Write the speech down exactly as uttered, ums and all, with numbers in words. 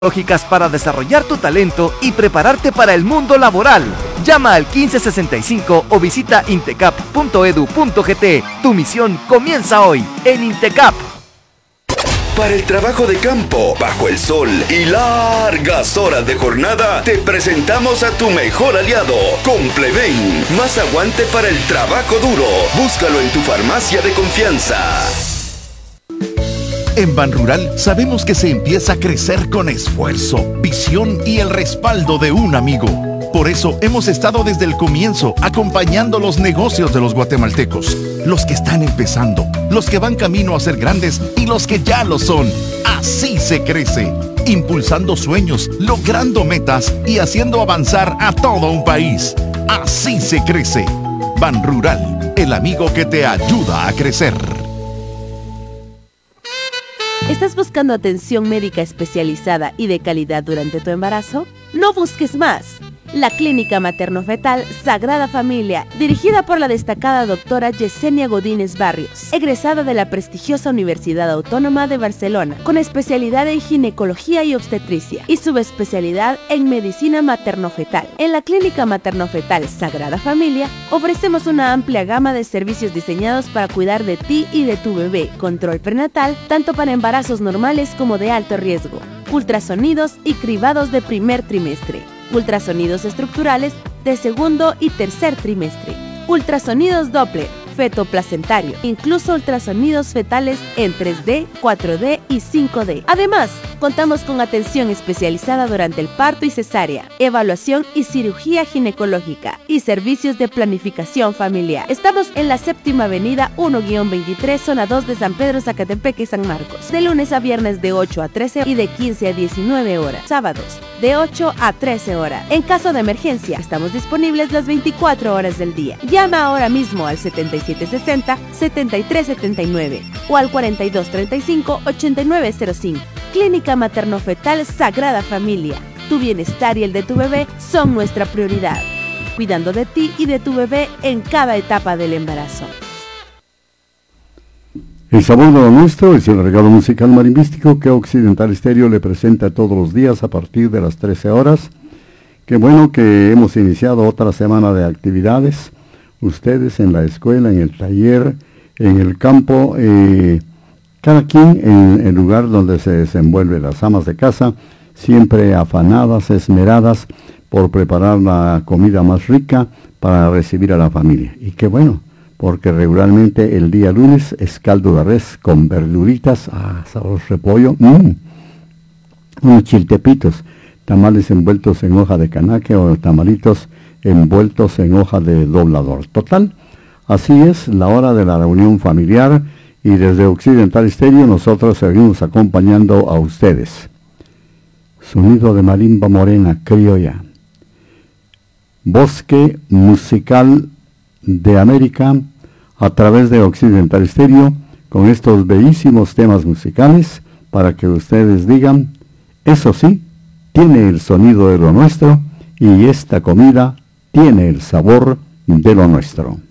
Lógicas para desarrollar tu talento y prepararte para el mundo laboral. Llama al quince sesenta y cinco o visita intecap punto edu punto gt. Tu misión comienza hoy en Intecap. Para el trabajo de campo, bajo el sol y largas horas de jornada, te presentamos a tu mejor aliado, Compleven. Más aguante para el trabajo duro. Búscalo en tu farmacia de confianza. En Banrural sabemos que se empieza a crecer con esfuerzo, visión y el respaldo de un amigo. Por eso hemos estado desde el comienzo acompañando los negocios de los guatemaltecos, los que están empezando, los que van camino a ser grandes y los que ya lo son. Así se crece, impulsando sueños, logrando metas y haciendo avanzar a todo un país. Así se crece. Banrural, el amigo que te ayuda a crecer. ¿Estás buscando atención médica especializada y de calidad durante tu embarazo? No busques más. La Clínica Materno-Fetal Sagrada Familia, dirigida por la destacada doctora Yesenia Godínez Barrios, egresada de la prestigiosa Universidad Autónoma de Barcelona, con especialidad en ginecología y obstetricia y subespecialidad en medicina materno-fetal. En la Clínica Materno-Fetal Sagrada Familia ofrecemos una amplia gama de servicios diseñados para cuidar de ti y de tu bebé, control prenatal, tanto para embarazos normales como de alto riesgo, ultrasonidos y cribados de primer trimestre, ultrasonidos estructurales de segundo y tercer trimestre, ultrasonidos Doppler, fetoplacentario, incluso ultrasonidos fetales en tres D, cuatro D y cinco D. Además, contamos con atención especializada durante el parto y cesárea, evaluación y cirugía ginecológica y servicios de planificación familiar. Estamos en la séptima avenida uno guión veintitrés, zona dos de San Pedro, Zacatepeque y San Marcos, de lunes a viernes de ocho a trece y de quince a diecinueve horas, sábados de ocho a trece horas. En caso de emergencia, estamos disponibles las veinticuatro horas del día. Llama ahora mismo al setenta y siete sesenta, setenta y tres setenta y nueve o al cuarenta y dos treinta y cinco, ochenta y nueve cero cinco. Clínica Materno-Fetal Sagrada Familia. Tu bienestar y el de tu bebé son nuestra prioridad, cuidando de ti y de tu bebé en cada etapa del embarazo. El sabor de lo nuestro es el regalo musical marimbístico que Occidental Estéreo le presenta todos los días a partir de las trece horas. Qué bueno que hemos iniciado otra semana de actividades. Ustedes en la escuela, en el taller, en el campo, eh, cada quien en el lugar donde se desenvuelve. Las amas de casa, siempre afanadas, esmeradas por preparar la comida más rica para recibir a la familia. Y qué bueno, porque regularmente el día lunes es caldo de res con verduritas, ah, sabor repollo, mmm, unos chiltepitos, tamales envueltos en hoja de canaque o tamalitos envueltos en hoja de doblador. Total, así es la hora de la reunión familiar y desde Occidental Estéreo nosotros seguimos acompañando a ustedes. Sonido de marimba morena criolla. Bosque musical de América a través de Occidental Estéreo con estos bellísimos temas musicales para que ustedes digan, eso sí, tiene el sonido de lo nuestro y esta comida tiene el sabor de lo nuestro.